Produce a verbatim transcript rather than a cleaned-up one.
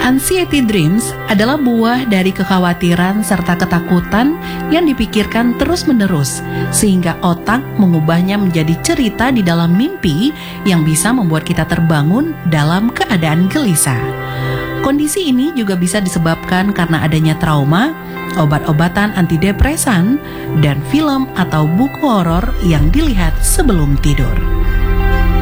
Anxiety dreams adalah buah dari kekhawatiran serta ketakutan yang dipikirkan terus-menerus, sehingga otak mengubahnya menjadi cerita di dalam mimpi yang bisa membuat kita terbangun dalam keadaan gelisah. Kondisi ini juga bisa disebabkan karena adanya trauma, obat-obatan antidepresan, dan film atau buku horor yang dilihat sebelum tidur.